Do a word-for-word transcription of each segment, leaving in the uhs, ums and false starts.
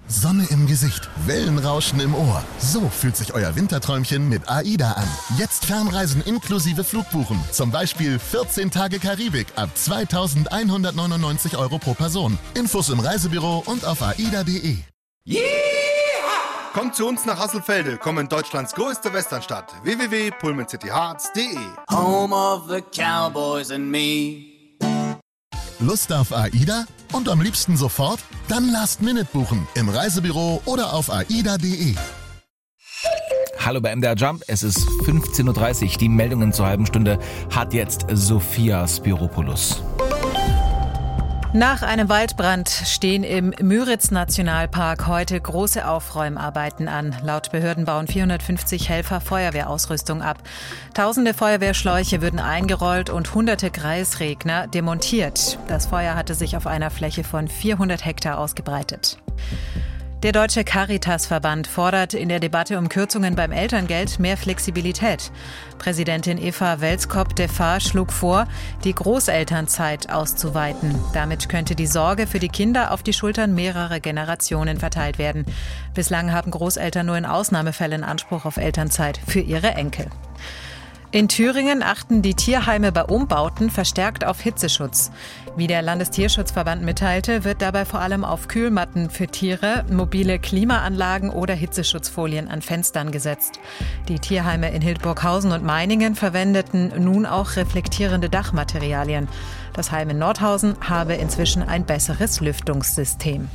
Sonne im Gesicht, Wellenrauschen im Ohr. So fühlt sich euer Winterträumchen mit AIDA an. Jetzt Fernreisen inklusive Flugbuchen. Zum Beispiel vierzehn Tage Karibik ab zweitausendeinhundertneunundneunzig Euro pro Person. Infos im Reisebüro und auf aida punkt de. Yeah! Kommt zu uns nach Hasselfelde, komm in Deutschlands größte Westernstadt. w w w punkt pullman city hearts punkt de. Home of the Cowboys and me. Lust auf AIDA? Und am liebsten sofort? Dann Last Minute buchen im Reisebüro oder auf aida punkt de. Hallo bei M D R Jump, es ist fünfzehn Uhr dreißig. Die Meldungen zur halben Stunde hat jetzt Sophia Spiropoulos. Nach einem Waldbrand stehen im Müritz-Nationalpark heute große Aufräumarbeiten an. Laut Behörden bauen vierhundertfünfzig Helfer Feuerwehrausrüstung ab. Tausende Feuerwehrschläuche würden eingerollt und hunderte Kreisregner demontiert. Das Feuer hatte sich auf einer Fläche von vierhundert Hektar ausgebreitet. Der Deutsche Caritas-Verband fordert in der Debatte um Kürzungen beim Elterngeld mehr Flexibilität. Präsidentin Eva Welskop-Defa schlug vor, die Großelternzeit auszuweiten. Damit könnte die Sorge für die Kinder auf die Schultern mehrerer Generationen verteilt werden. Bislang haben Großeltern nur in Ausnahmefällen Anspruch auf Elternzeit für ihre Enkel. In Thüringen achten die Tierheime bei Umbauten verstärkt auf Hitzeschutz. Wie der Landestierschutzverband mitteilte, wird dabei vor allem auf Kühlmatten für Tiere, mobile Klimaanlagen oder Hitzeschutzfolien an Fenstern gesetzt. Die Tierheime in Hildburghausen und Meiningen verwendeten nun auch reflektierende Dachmaterialien. Das Heim in Nordhausen habe inzwischen ein besseres Lüftungssystem.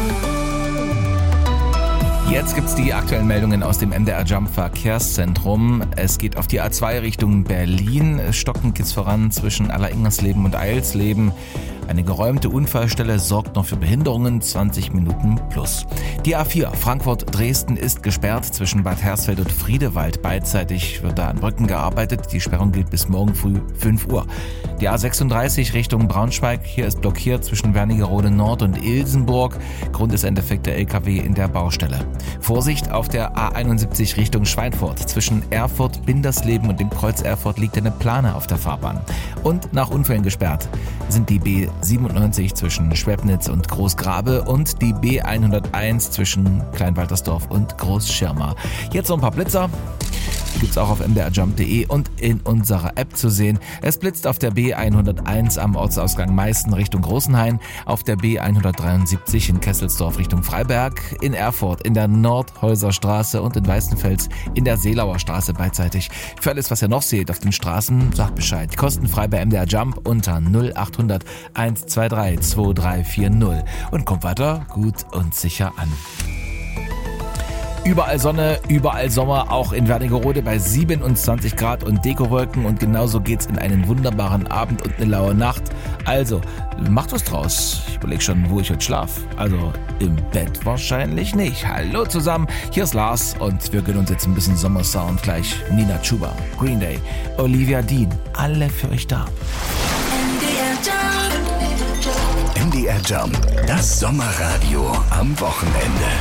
Jetzt gibt's die aktuellen Meldungen aus dem M D R Jump Verkehrszentrum. Es geht auf die A zwei Richtung Berlin. Stockend geht's voran zwischen Alleringmersleben und Eilsleben. Eine geräumte Unfallstelle sorgt noch für Behinderungen, zwanzig Minuten plus. Die A vier Frankfurt-Dresden ist gesperrt zwischen Bad Hersfeld und Friedewald. Beidseitig wird da an Brücken gearbeitet. Die Sperrung gilt bis morgen früh fünf Uhr. Die A sechsunddreißig Richtung Braunschweig. Hier ist blockiert zwischen Wernigerode Nord und Ilsenburg. Grund ist ein defekter L K W in der Baustelle. Vorsicht auf der A einundsiebzig Richtung Schweinfurt. Zwischen Erfurt, Bindersleben und dem Kreuz Erfurt liegt eine Plane auf der Fahrbahn. Und nach Unfällen gesperrt sind die B siebenundneunzig zwischen Schwebnitz und Großgrabe und die B hunderteins zwischen Kleinwaltersdorf und Großschirma. Jetzt noch ein paar Blitzer. Die gibt's auch auf m d r jump punkt de und in unserer App zu sehen. Es blitzt auf der B hunderteins am Ortsausgang Meißen Richtung Großenhain, auf der B hundertdreiundsiebzig in Kesselsdorf Richtung Freiberg, in Erfurt in der Nordhäuserstraße und in Weißenfels in der Seelauer Straße beidseitig. Für alles, was ihr noch seht auf den Straßen, sagt Bescheid. Kostenfrei bei M D R Jump unter null achthundert hundertzweiundzwanzig zweiunddreißig vierzig und kommt weiter gut und sicher an. Überall Sonne, überall Sommer, auch in Wernigerode bei siebenundzwanzig Grad und Dekowolken und genauso geht's in einen wunderbaren Abend und eine laue Nacht. Also, macht was draus. Ich überlege schon, wo ich heute schlaf. Also, im Bett wahrscheinlich nicht. Hallo zusammen, hier ist Lars und wir gönnen uns jetzt ein bisschen Sommersound. Gleich Nina Chuba, Green Day, Olivia Dean, alle für euch da. M D R Jump, das Sommerradio am Wochenende.